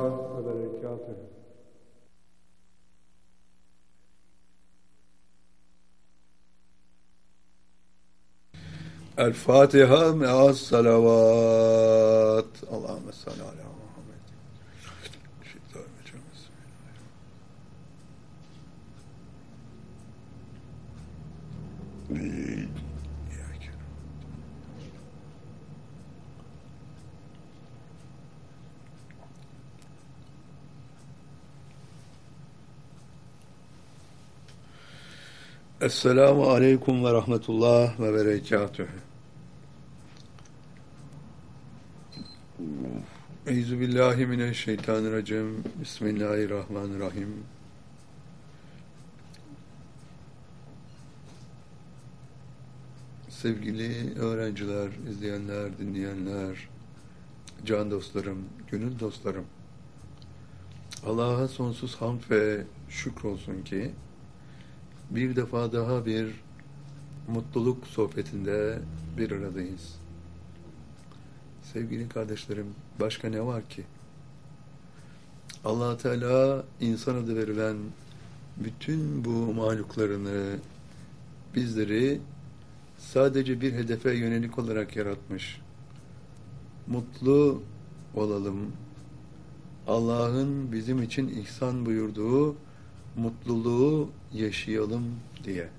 وبركاته. الفاتحة مع الصلوات. اللهم صل على محمد. Esselamu Aleyküm ve Rahmetullah ve Berekatühü. Euzubillahimineşşeytanirracim. Bismillahirrahmanirrahim. Sevgili öğrenciler, izleyenler, dinleyenler, can dostlarım, gönül dostlarım, Allah'a sonsuz hamd ve şükür olsun ki bir defa daha bir mutluluk sohbetinde bir aradayız. Sevgili kardeşlerim, başka ne var ki? Allah Teala insan adı verilen bütün bu mahluklarını, bizleri sadece bir hedefe yönelik olarak yaratmış. Mutlu olalım. Allah'ın bizim için ihsan buyurduğu mutluluğu yaşayalım diye.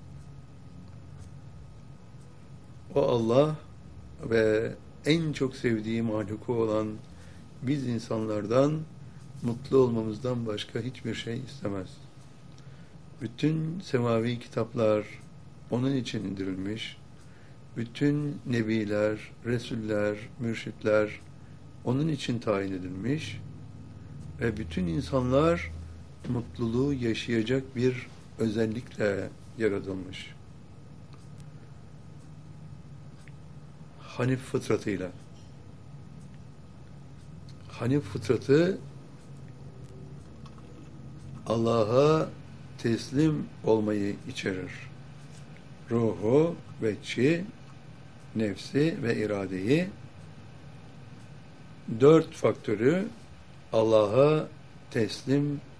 O Allah ve en çok sevdiği mahluku olan biz insanlardan mutlu olmamızdan başka hiçbir şey istemez. Bütün semavi kitaplar onun için indirilmiş. Bütün nebiler, resuller, mürşitler onun için tayin edilmiş. Ve bütün insanlar mutluluğu yaşayacak bir özellikle yaratılmış. Hanif fıtratıyla. Hanif fıtratı Allah'a teslim olmayı içerir. Ruhu ve içi, nefsi ve iradeyi, dört faktörü Allah'a teslim